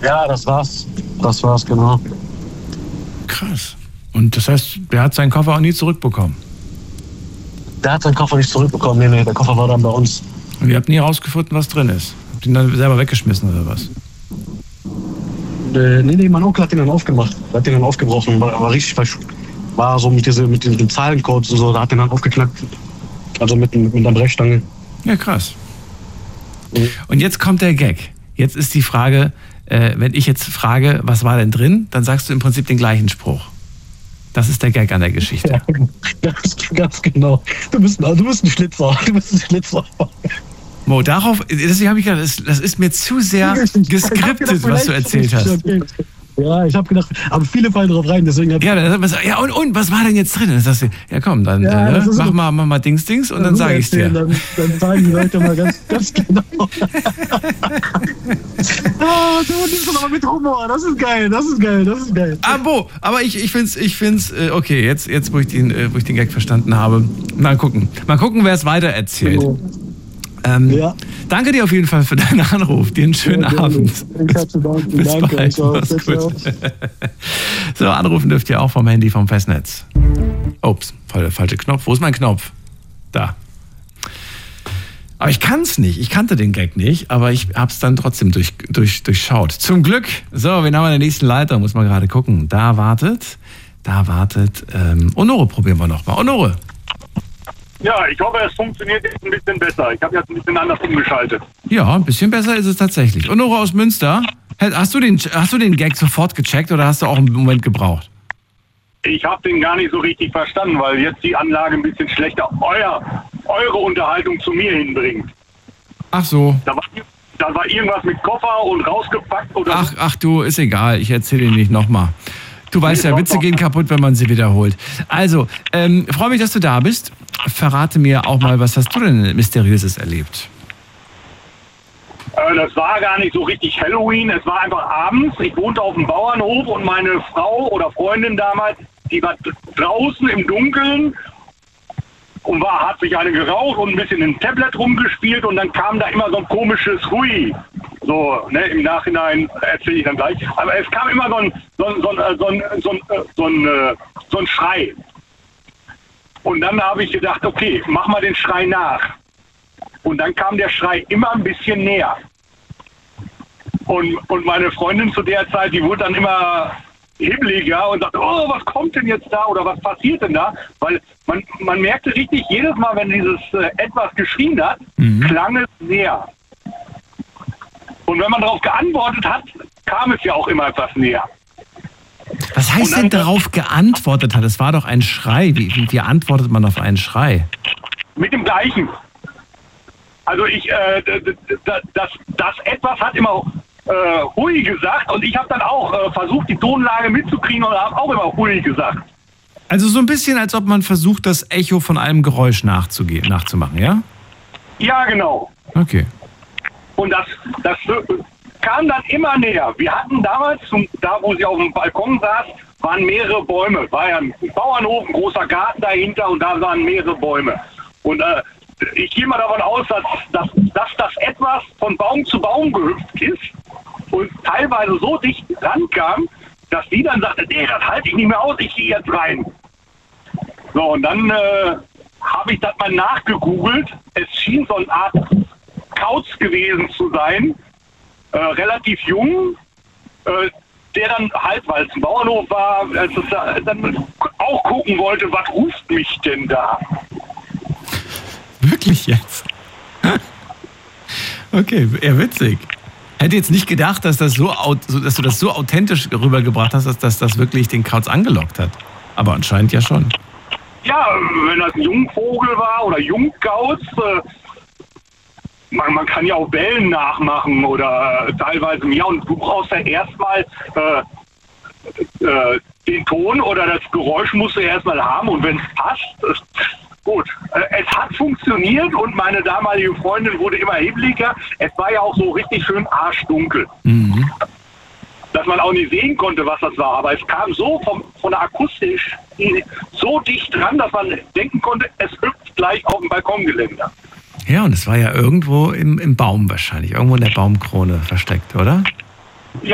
Ja, das war's. Das war's, genau. Krass. Und das heißt, der hat seinen Koffer auch nie zurückbekommen? Der hat seinen Koffer nicht zurückbekommen. Nee, der Koffer war dann bei uns. Und ihr habt nie rausgefunden, was drin ist? Habt ihr ihn dann selber weggeschmissen oder was? Nee, mein Onkel hat den dann aufgemacht. Der hat den dann aufgebrochen. War richtig war so mit den Zahlencodes und so. Da hat den dann aufgeknackt. Also mit der Brechstange. Ja, krass. Und jetzt kommt der Gag. Jetzt ist die Frage, wenn ich jetzt frage, was war denn drin, dann sagst du im Prinzip den gleichen Spruch. Das ist der Gag an der Geschichte. Ja, ganz genau. Du bist ein Schlitzer. Mo, deswegen habe ich gedacht, das ist mir zu sehr geskriptet, was du erzählt hast. Ja, ich habe gedacht, aber viele fallen drauf rein, deswegen und was war denn jetzt drin? Dann sagst du, ja komm, dann mach mal Dings und dann sage ich dir. Dann sagen die Leute mal ganz genau. Du nimmst doch aber mit Humor, das ist geil. Aber ich find's okay, jetzt wo ich den Gag verstanden habe. Mal gucken, wer es weiter erzählt. Ja. Danke dir auf jeden Fall für deinen Anruf. Dir einen schönen Abend. Ich hab zu danken. Bis Danke. bald. Mach's gut. So, anrufen dürft ihr auch vom Handy, vom Festnetz. Ups, falscher Knopf. Wo ist mein Knopf? Da. Aber ich kann's nicht. Ich kannte den Gag nicht, aber ich hab's dann trotzdem durchschaut. Zum Glück. So, wen haben wir in der nächsten Leitung? Muss man gerade gucken. Da wartet. Onore probieren wir nochmal. Onore. Ja, ich hoffe, es funktioniert jetzt ein bisschen besser. Ich habe jetzt ein bisschen anders umgeschaltet. Ja, ein bisschen besser ist es tatsächlich. Onore aus Münster, hast du den Gag sofort gecheckt oder hast du auch einen Moment gebraucht? Ich habe den gar nicht so richtig verstanden, weil jetzt die Anlage ein bisschen schlechter eure Unterhaltung zu mir hinbringt. Ach so. Da war irgendwas mit Koffer und rausgepackt oder... Ach du, ist egal. Ich erzähle dir nicht nochmal. Du weißt ja, Witze gehen kaputt, wenn man sie wiederholt. Also, freue mich, dass du da bist. Verrate mir auch mal, was hast du denn Mysteriöses erlebt? Das war gar nicht so richtig Halloween. Es war einfach abends. Ich wohnte auf dem Bauernhof und meine Frau oder Freundin damals, die war draußen im Dunkeln und hat sich eine geraucht und ein bisschen im Tablet rumgespielt und dann kam da immer so ein komisches Hui. So, ne, im Nachhinein erzähle ich dann gleich. Aber es kam immer so ein Schrei. Und dann habe ich gedacht, okay, mach mal den Schrei nach. Und dann kam der Schrei immer ein bisschen näher. Und meine Freundin zu der Zeit, die wurde dann immer hibbeliger und sagte, oh, was kommt denn jetzt da oder was passiert denn da? Weil man merkte richtig, jedes Mal, wenn dieses etwas geschrien hat, klang es näher. Und wenn man darauf geantwortet hat, kam es ja auch immer etwas näher. Was heißt denn darauf geantwortet hat? Es war doch ein Schrei. Wie antwortet man auf einen Schrei? Mit dem gleichen. Also das etwas hat immer Hui gesagt und ich habe dann auch versucht, die Tonlage mitzukriegen und habe auch immer Hui gesagt. Also so ein bisschen, als ob man versucht, das Echo von einem Geräusch nachzumachen, ja? Ja, genau. Okay. Und das kam dann immer näher. Wir hatten damals, da wo sie auf dem Balkon saß, waren mehrere Bäume. War ja ein Bauernhof, ein großer Garten dahinter und da waren mehrere Bäume. Und ich gehe mal davon aus, dass das etwas von Baum zu Baum gehüpft ist und teilweise so dicht rankam, dass die dann sagte, nee, das halte ich nicht mehr aus, ich gehe jetzt rein. So, und dann habe ich das mal nachgegoogelt. Es schien so eine Art Kauz gewesen zu sein, relativ jung, der dann halt, weil es ein Bauernhof war, dann auch gucken wollte, was ruft mich denn da? Wirklich jetzt? Okay, eher witzig. Hätte jetzt nicht gedacht, dass du das so authentisch rübergebracht hast, dass das wirklich den Kauz angelockt hat. Aber anscheinend ja schon. Ja, wenn das ein Jungvogel war oder Jungkauz, man kann ja auch Wellen nachmachen oder teilweise mehr und du brauchst ja erstmal den Ton oder das Geräusch musst du erstmal haben und wenn es passt, gut. Es hat funktioniert und meine damalige Freundin wurde immer hibbeliger. Es war ja auch so richtig schön arschdunkel. Mhm. Dass man auch nicht sehen konnte, was das war. Aber es kam so von der Akustisch so dicht dran, dass man denken konnte, es hüpft gleich auf dem Balkongeländer. Ja, und es war ja irgendwo im Baum wahrscheinlich, irgendwo in der Baumkrone versteckt, oder?